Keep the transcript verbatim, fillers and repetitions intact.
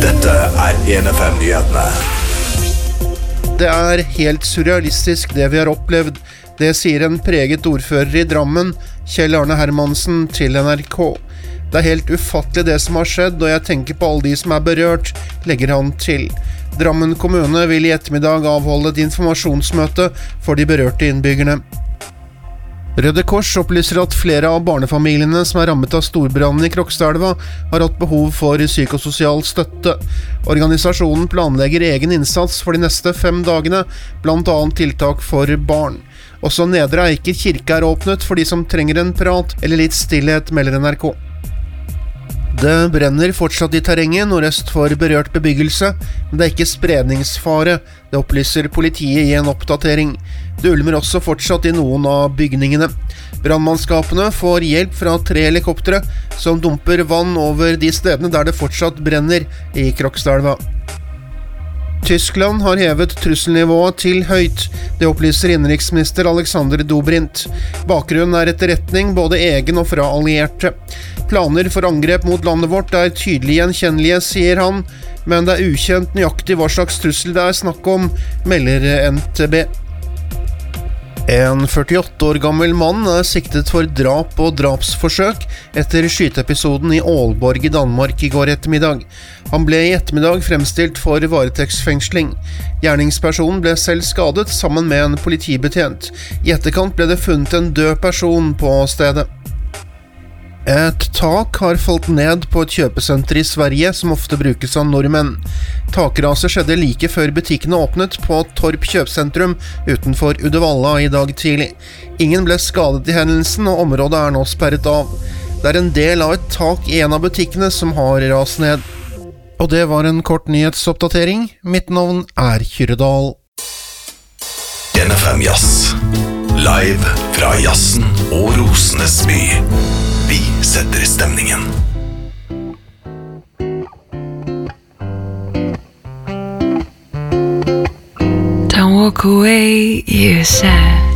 Dette er en F M-nyhetene. Det er helt surrealistisk det vi har opplevd. Det sier en preget ordfører i Drammen, Kjell Arne Hermansen, til N R K. Det er helt ufattelig det som har skjedd, og jeg tenker på alle de som er berørt, legger han til. Drammen kommune vil i ettermiddag avholde et informasjonsmøte for de berørte innbyggerne. Røde Kors opplyser at flere av barnefamiliene som er rammet av storbrannen i Krokstadelva har hatt behov for psykososial støtte. Organisasjonen planlegger egen innsats for de neste fem dagene, blant annet tiltak for barn. Også Nedre Eiker kirke er åpnet for de som trenger en prat eller litt stillhet, melder N R K. Det brenner fortsatt i terrenget nordøst for berørt bebyggelse, men det er ikke spredningsfare, det opplyser politiet i en oppdatering. Det ulmer også fortsatt i noen av bygningene. Brannmannskapene får hjelp fra tre helikoptre som dumper vann over de stedene der det fortsatt brenner i Krokstadelva. Tyskland har hevet trusselnivået til høyt, det opplyser innenriksminister Alexander Dobrindt. Bakgrunnen er etterretning både egen og fra allierte. Planer for angrep mot landet vårt er tydelig gjenkjennelige, sier han, men det er ukjent nøyaktig hva slags trussel det er snakk om, melder N T B. En førtiåtte år gammel mann er siktet for drap og drapsforsøk etter skyteepisoden i Aalborg i Danmark i går ettermiddag. Han ble i ettermiddag fremstilt for varetektsfengsling. Gjerningspersonen ble selv skadet sammen med en politibetjent. I etterkant ble det funnet en død person på stedet. Et tak har falt ned på et kjøpesenter i Sverige som ofte brukes av nordmenn. Takraset skjedde like før butikkene åpnet på Torp kjøpesentrum utenfor Uddevalla i dag tidlig. Ingen ble skadet i hendelsen, og området er nå sperret av. Det er en del av et tak i en av butikkene som har rast ned. Og det var en kort nyhetsoppdatering. Mitt navn er Kyredal. N F M Jazz. Live fra jazzen og Rosenes by. Vi setter stemningen. Don't walk away, you said.